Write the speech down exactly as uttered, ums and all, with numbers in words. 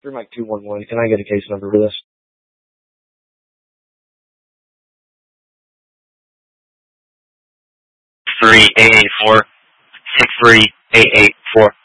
Three Mike two one one. Can I get a case number for this? Three eight eight four six three eight eight four.